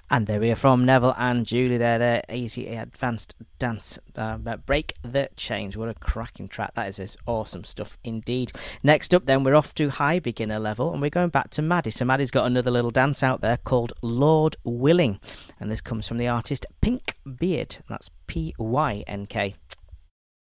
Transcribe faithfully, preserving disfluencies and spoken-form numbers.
And there we are from Neville and Julie there, their easy advanced dance uh, Break the Change. What a cracking track. That is this awesome stuff indeed. Next up then, we're off to high beginner level and we're going back to Maddie. So Maddie's got another little dance out there called Lord Willing. And this comes from the artist Pink Beard. That's P Y N K.